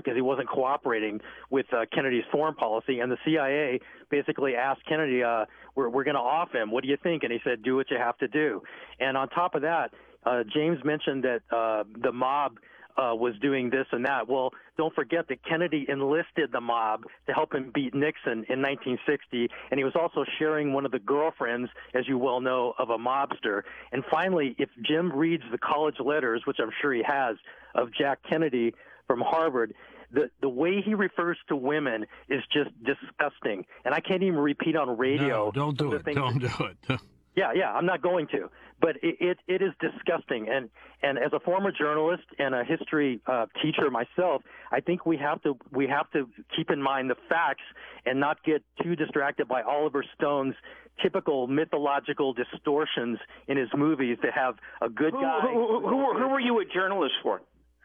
because he wasn't cooperating with Kennedy's foreign policy. And the CIA basically asked Kennedy, we're going to off him. What do you think? And he said, do what you have to do. And on top of that, James mentioned that the mob was doing this and that. Well, don't forget that Kennedy enlisted the mob to help him beat Nixon in 1960, and he was also sharing one of the girlfriends, as you well know, of a mobster. And finally, if Jim reads the college letters, which I'm sure he has, of Jack Kennedy from Harvard, the way he refers to women is just disgusting. And I can't even repeat on radio. No, don't do it. Don't do it. Yeah, I'm not going to. But it is disgusting. And as a former journalist and a history teacher myself, I think we have to keep in mind the facts and not get too distracted by Oliver Stone's typical mythological distortions in his movies to have a good guy. Who were you a journalist for?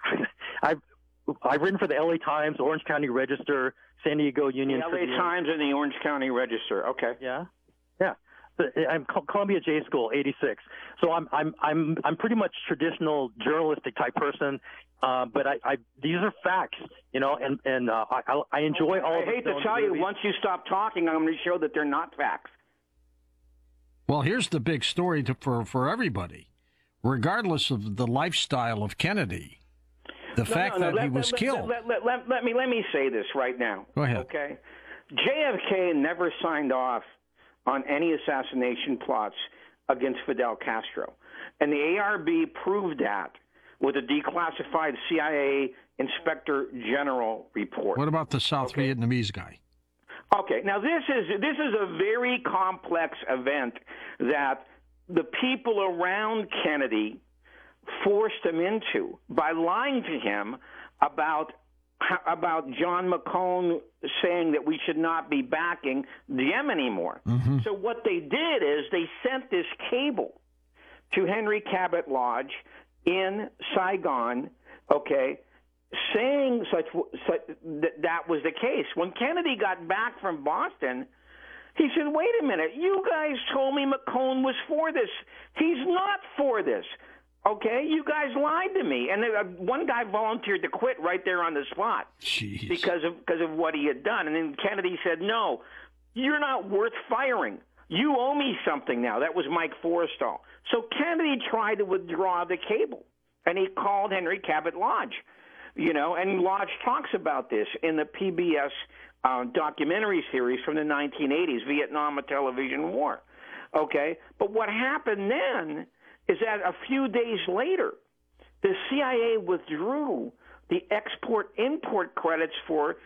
I've written for the L.A. Times, Orange County Register, San Diego Union. The L.A. Times and the Orange County Register. Okay. Yeah. I'm Columbia J School, 86. So I'm pretty much traditional journalistic type person. But these are facts, and I enjoy all. I hate to tell you, once you stop talking, I'm going to show that they're not facts. Well, here's the big story for everybody, regardless of the lifestyle of Kennedy. The fact that he was killed. Let me say this right now. Go ahead. Okay, JFK never signed off on any assassination plots against Fidel Castro, and the ARB proved that with a declassified CIA Inspector General report. What about the South Vietnamese guy? Okay, now this is a very complex event that the people around Kennedy forced him into by lying to him about John McCone saying that we should not be backing Diem anymore. Mm-hmm. So what they did is they sent this cable to Henry Cabot Lodge in Saigon, okay, saying that was the case. When Kennedy got back from Boston, he said, wait a minute, you guys told me McCone was for this. He's not for this. Okay, you guys lied to me, and one guy volunteered to quit right there on the spot. Jeez. because of what he had done. And then Kennedy said, "No, you're not worth firing. You owe me something now." That was Mike Forrestal. So Kennedy tried to withdraw the cable, and he called Henry Cabot Lodge. And Lodge talks about this in the PBS documentary series from the 1980s, Vietnam, a Television War. Okay, but what happened then is that a few days later, the CIA withdrew the export-import credits for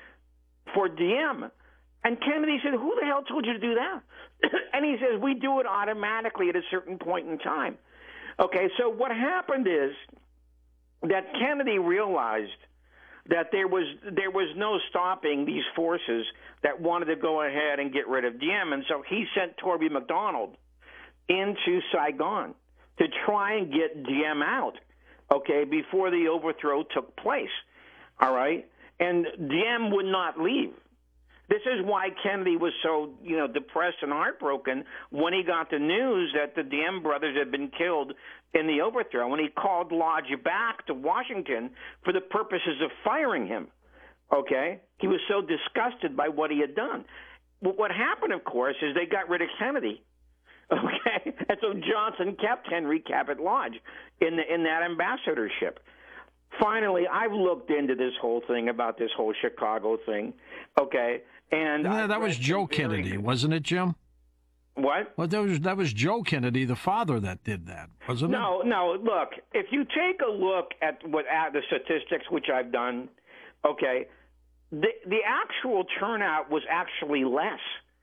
Diem. And Kennedy said, who the hell told you to do that? And he says, we do it automatically at a certain point in time. Okay, so what happened is that Kennedy realized that there was no stopping these forces that wanted to go ahead and get rid of Diem. And so he sent Torby McDonald into Saigon to try and get Diem out, okay, before the overthrow took place, all right? And Diem would not leave. This is why Kennedy was so, depressed and heartbroken when he got the news that the Diem brothers had been killed in the overthrow, and he called Lodge back to Washington for the purposes of firing him, okay? He was so disgusted by what he had done. What happened, of course, is they got rid of Kennedy. Okay, and so Johnson kept Henry Cabot Lodge in that ambassadorship. Finally, I've looked into this whole thing about this whole Chicago thing. Okay, and that was Joe Kennedy, wasn't it, Jim? What? Well, that was Joe Kennedy, the father, that did that, wasn't it? No. Look, if you take a look at the statistics, which I've done, okay, the actual turnout was actually less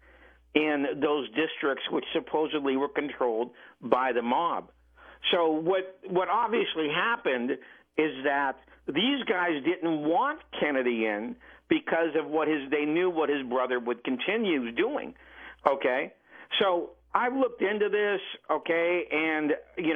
in those districts which supposedly were controlled by the mob. So what obviously happened is that these guys didn't want Kennedy in because of they knew what his brother would continue doing. Okay, so I've looked into this. Okay, and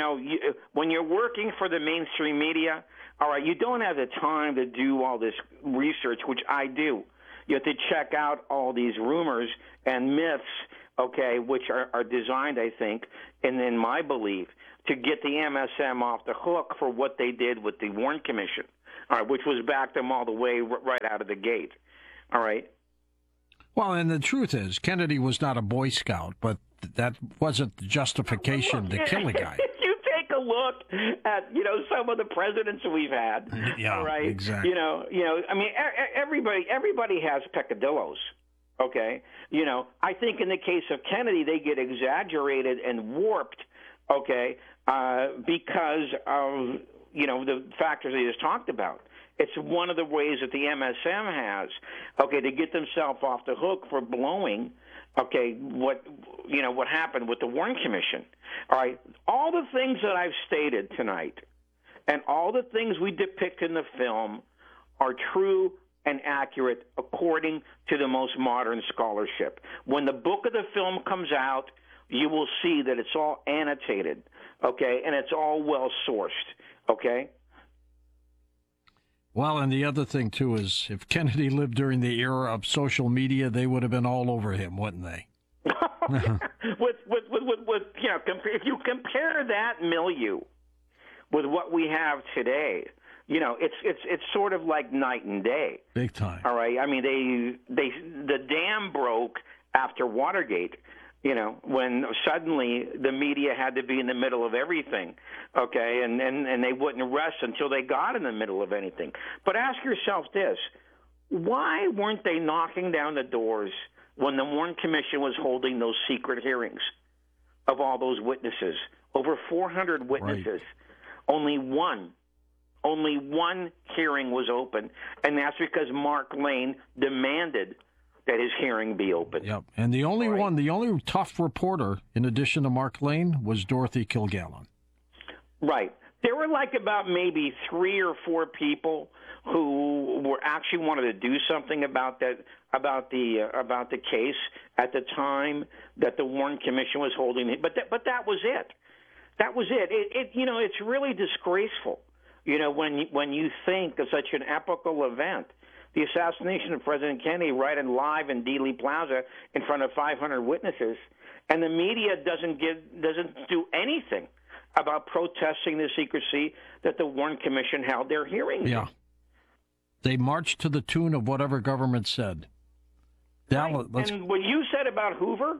when you're working for the mainstream media, all right, you don't have the time to do all this research, which I do. You have to check out all these rumors and myths, okay, which are designed, I think, and in my belief, to get the MSM off the hook for what they did with the Warren Commission. all right, which was back them all the way right out of the gate. All right. Well, and the truth is, Kennedy was not a Boy Scout, but that wasn't the justification to kill a guy. If you take a look at, some of the presidents we've had, yeah, right? Exactly. I mean, everybody has peccadillos. Okay, I think in the case of Kennedy, they get exaggerated and warped. Okay, because of the factors they just talked about. It's one of the ways that the MSM has, to get themselves off the hook for blowing, what happened with the Warren Commission. All right, all the things that I've stated tonight and all the things we depict in the film are true and accurate according to the most modern scholarship. When the book of the film comes out, you will see that it's all annotated, and it's all well-sourced, Well, and the other thing, too, is if Kennedy lived during the era of social media, they would have been all over him, wouldn't they? If you compare that milieu with what we have today, it's sort of like night and day. Big time. All right. I mean, the dam broke after Watergate. When suddenly the media had to be in the middle of everything, and they wouldn't rest until they got in the middle of anything. But ask yourself this: why weren't they knocking down the doors when the Warren Commission was holding those secret hearings of all those witnesses? Over 400 witnesses. Right. Only one hearing was open, and that's because Mark Lane demanded that his hearing be open. Yep. And the only tough reporter, in addition to Mark Lane, was Dorothy Kilgallen. Right. There were about maybe 3 or 4 people who were actually wanted to do something about the case at the time that the Warren Commission was holding it. But that was it. That was it. It's really disgraceful. When you think of such an epical event. The assassination of President Kennedy right in live in Dealey Plaza in front of 500 witnesses, and the media doesn't do anything about protesting the secrecy that the Warren Commission held their hearings. Yeah. They marched to the tune of whatever government said. Right. And what you said about Hoover,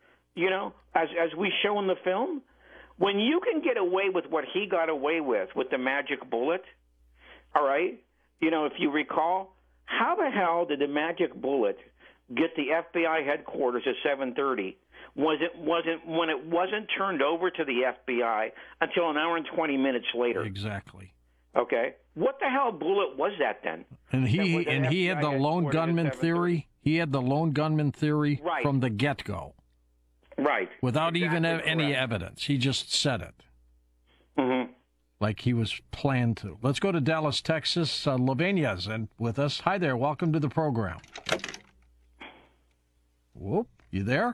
as we show in the film, when you can get away with what he got away with the magic bullet, all right, if you recall, how the hell did the magic bullet get the FBI headquarters at 7:30? When it wasn't turned over to the FBI until an hour and 20 minutes later? Exactly. Okay. What the hell bullet was that then? And he had the lone gunman theory. He had the lone gunman theory right from the get-go. Right. Without even any evidence. He just said it. Mm-hmm. Like he was planned to. Let's go to Dallas, Texas. Lavenia's with us. Hi there. Welcome to the program. Whoop. You there?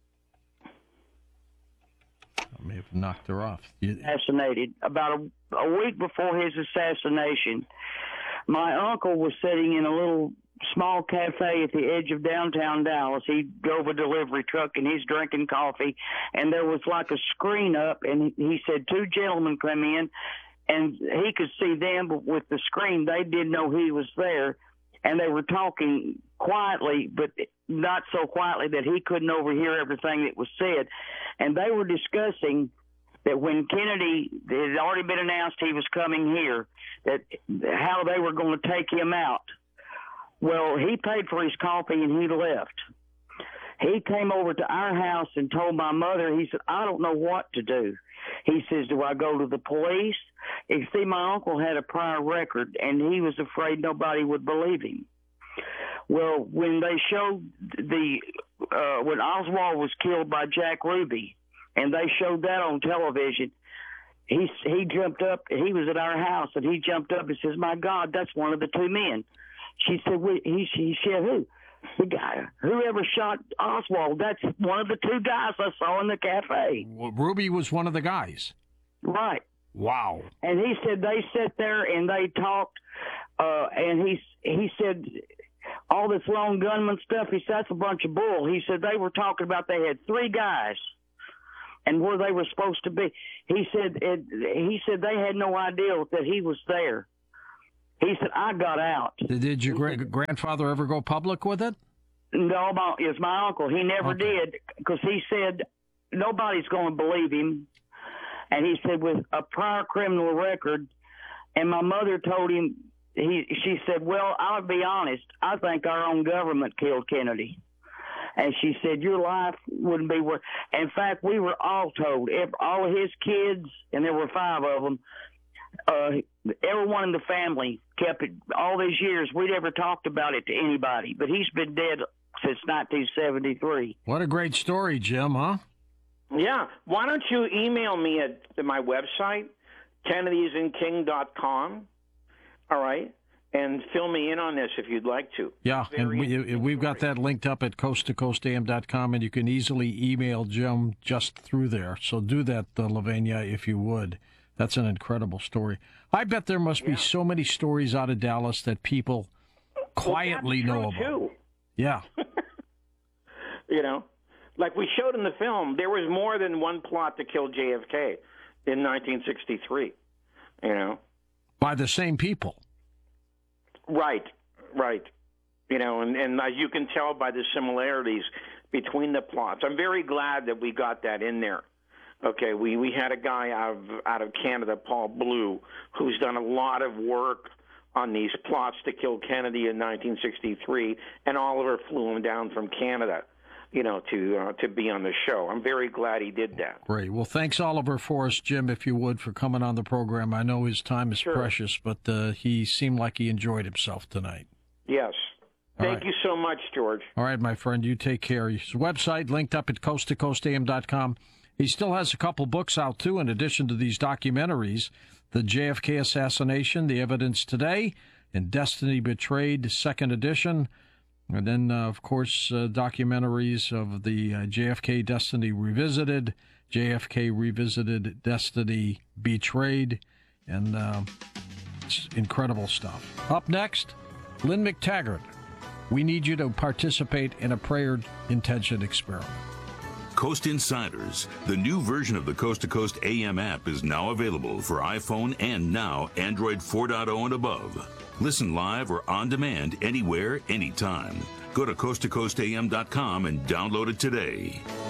I may have knocked her off. Assassinated. About a week before his assassination, my uncle was sitting in a little small cafe at the edge of downtown Dallas. He drove a delivery truck, and he's drinking coffee, and there was like a screen up, and he said 2 gentlemen come in, and he could see them, but with the screen, they didn't know he was there, and they were talking quietly, but not so quietly that he couldn't overhear everything that was said, and they were discussing that when Kennedy, it had already been announced he was coming here, that how they were going to take him out. Well, he paid for his coffee and he left. He came over to our house and told my mother, he said, I don't know what to do. He says, do I go to the police? You see, my uncle had a prior record, and he was afraid nobody would believe him. Well, when they showed when Oswald was killed by Jack Ruby, and they showed that on television, he jumped up. He was at our house, and he jumped up and says, my God, that's one of the 2 men. She said, he said, who? The guy, whoever shot Oswald, that's one of the 2 guys I saw in the cafe. Well, Ruby was one of the guys. Right. Wow. And he said they sat there and they talked, and he said all this lone gunman stuff, he said, that's a bunch of bull. He said they were talking about they had 3 guys and where they were supposed to be. He said they had no idea that he was there. He said, I got out. Did your grandfather ever go public with it? No, it's my uncle. He never Okay. did, because he said nobody's going to believe him. And he said, with a prior criminal record, and my mother told him, she said, well, I'll be honest, I think our own government killed Kennedy. And she said, your life wouldn't be worth. In fact, we were all told, all of his kids, and there were 5 of them, everyone in the family kept it all these years. We never talked about it to anybody, but he's been dead since 1973. What a great story, Jim, huh? Yeah. Why don't you email me at my website, kennedysandking.com, all right, and fill me in on this if you'd like to. Yeah, and we've got that linked up at coasttocoastam.com, and you can easily email Jim just through there. So do that, Lavenia, if you would. That's an incredible story. I bet there must be so many stories out of Dallas that people quietly know about. Too. Yeah. You know, like we showed in the film, there was more than one plot to kill JFK in 1963, you know. By the same people. Right. You know, and as you can tell by the similarities between the plots, I'm very glad that we got that in there. Okay, we had a guy out of Canada, Paul Blue, who's done a lot of work on these plots to kill Kennedy in 1963, and Oliver flew him down from Canada, you know, to be on the show. I'm very glad he did that. Great. Well, thanks, Oliver Forrest, Jim, if you would, for coming on the program. I know his time is precious, but he seemed like he enjoyed himself tonight. Yes. Thank you so much, George. All right, my friend, you take care. His website linked up at coasttocoastam.com. He still has a couple books out, too, in addition to these documentaries. The JFK Assassination, The Evidence Today, and Destiny Betrayed, 2nd edition. And then, of course, documentaries of the JFK Destiny Revisited, JFK Revisited, Destiny Betrayed, and it's incredible stuff. Up next, Lynn McTaggart. We need you to participate in a prayer intention experiment. Coast Insiders, the new version of the Coast to Coast AM app, is now available for iPhone and now Android 4.0 and above. Listen live or on demand anywhere, anytime. Go to coasttocoastam.com and download it today.